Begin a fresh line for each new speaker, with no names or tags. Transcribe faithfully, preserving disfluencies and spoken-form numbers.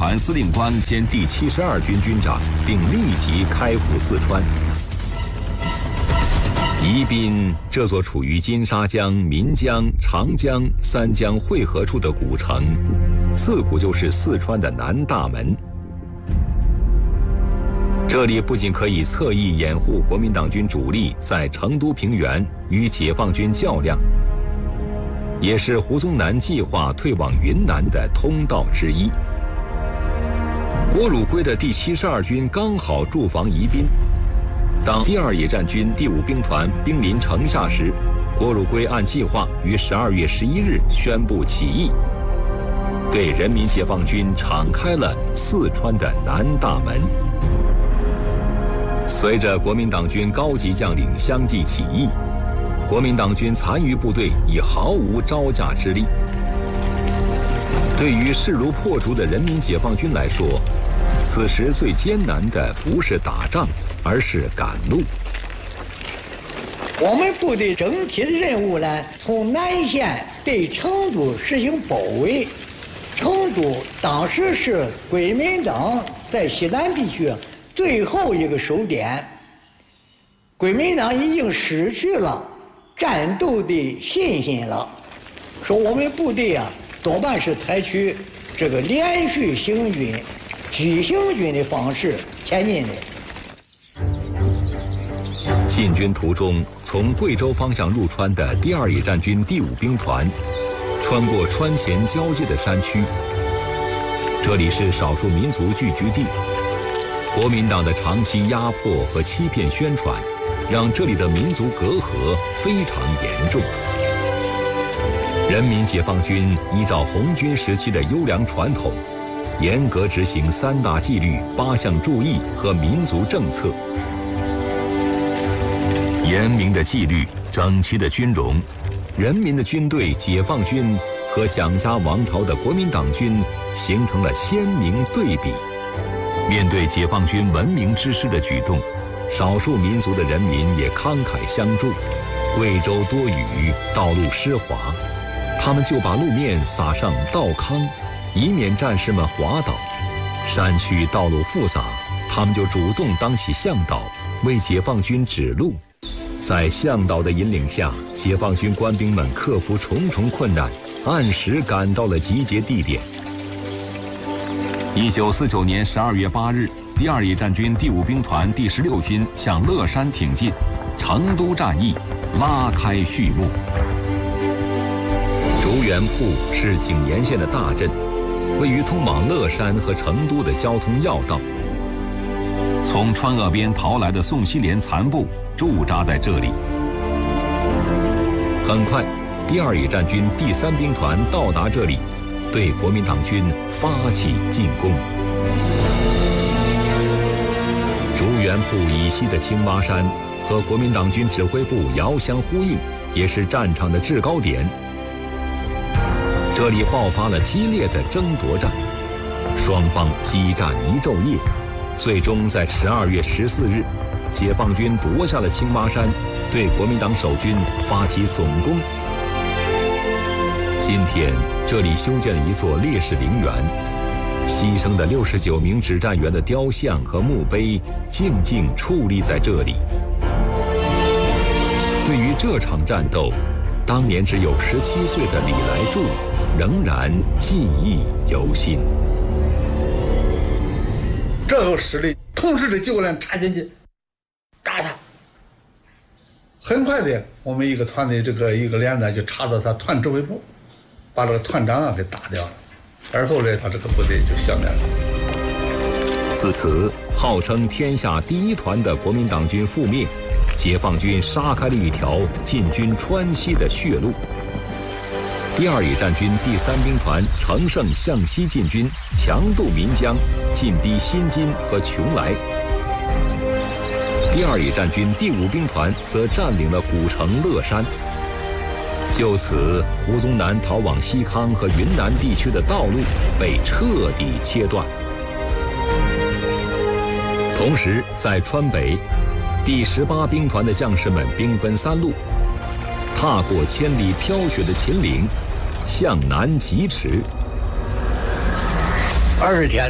团司令官兼第七十二军军长，并立即开赴四川。宜宾这座处于金沙江、岷江、长江三江汇合处的古城，自古就是四川的南大门。这里不仅可以侧翼掩护国民党军主力在成都平原与解放军较量，也是胡宗南计划退往云南的通道之一。郭汝瑰的第七十二军刚好驻防宜宾。当第二野战军第五兵团兵临城下时，郭汝瑰按计划于十二月十一日宣布起义，对人民解放军敞开了四川的南大门。随着国民党军高级将领相继起义，国民党军残余部队已毫无招架之力。对于势如破竹的人民解放军来说，此时最艰难的不是打仗，而是赶路。
我们部队整体的任务呢，从南线对成都实行包围。成都当时是国民党在西南地区最后一个守点，国民党已经失去了战斗的信心了。说我们部队啊，多半是采取这个连续行军、急行军的方式前进的。
进军途中，从贵州方向入川的第二野战军第五兵团，穿过川黔交界的山区，这里是少数民族聚居地。国民党的长期压迫和欺骗宣传，让这里的民族隔阂非常严重。人民解放军依照红军时期的优良传统，严格执行三大纪律、八项注意和民族政策。严明的纪律，整齐的军容，人民的军队解放军和想家王朝的国民党军形成了鲜明对比。面对解放军闻名之师的举动，少数民族的人民也慷慨相助。贵州多雨，道路湿滑，他们就把路面撒上道糠，以免战士们滑倒。山区道路复杂，他们就主动当起向导，为解放军指路。在向导的引领下，解放军官兵们克服重重困难，按时赶到了集结地点。一九四九年十二月八日，第二野战军第五兵团第十六军向乐山挺进，成都战役拉开序幕。竹园铺是井沿县的大镇，位于通往乐山和成都的交通要道。从川鄂边逃来的宋希濂残部驻扎在这里。很快，第二野战军第三兵团到达这里，对国民党军发起进攻。竹园铺以西的青蛙山和国民党军指挥部遥相呼应，也是战场的制高点。这里爆发了激烈的争夺战，双方激战一昼夜，最终在十二月十四日，解放军夺下了青蛙山，对国民党守军发起总攻。今天这里修建了一座烈士陵园，牺牲的六十九名指战员的雕像和墓碑静静矗立在这里。对于这场战斗，当年只有十七岁的李来柱仍然记忆犹新。
这有实力，同时的救援插进去打他。很快的，我们一个团的这个一个连呢就插到他团指挥部，把这个团长啊给打掉了，而后呢，他这个部队就消灭了。
自此，号称天下第一团的国民党军覆灭，解放军杀开了一条进军川西的血路。第二野战军第三兵团乘胜向西进军，强渡岷江，进逼新津和邛崃。第二野战军第五兵团则占领了古城乐山。就此，胡宗南逃往西康和云南地区的道路被彻底切断。同时，在川北，第十八兵团的将士们兵分三路，踏过千里飘雪的秦岭，向南疾驰。
二十天